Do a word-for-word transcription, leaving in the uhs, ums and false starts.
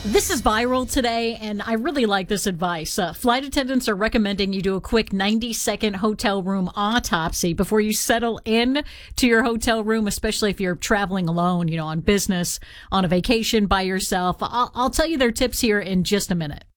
This is viral today, and I really like this advice. Uh, flight attendants are recommending you do a quick ninety second hotel room autopsy before you settle in to your hotel room, especially if you're traveling alone, you know, on business, on a vacation by yourself. I'll, I'll tell you their tips here in just a minute.